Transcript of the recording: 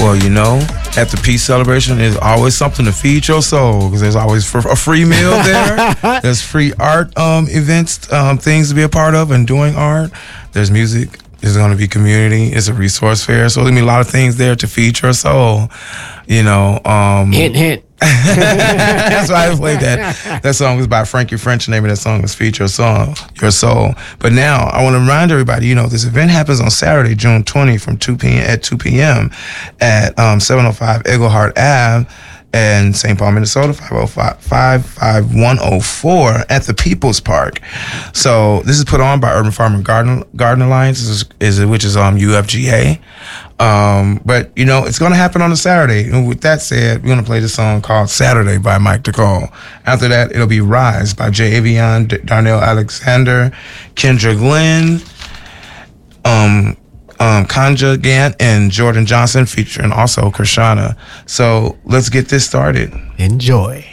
Well, at the Peace Celebration, there's always something to feed your soul because there's always a free meal there. There's free art events, things to be a part of and doing art. There's music. There's going to be community. It's a resource fair. So there's going to be a lot of things there to feed your soul. Hint, hint. That's why I played that. That song was by Frankie French. The name of that song is Feed Your Soul. But now I want to remind everybody, this event happens on Saturday, June 20 from 2 p.m. at 705 Eaglehart Ave in St. Paul, Minnesota, 55104 at the People's Park. So this is put on by Urban Farm and Garden Alliance, which is UFGA. But it's going to happen on a Saturday. And with that said, we're going to play this song called Saturday by Mike DeCole. After that, it'll be Rise by Jay Avion, Darnell Alexander, Kendra Glenn, Kanja Gant, and Jordan Johnson, featuring also Krishana. So let's get this started. Enjoy.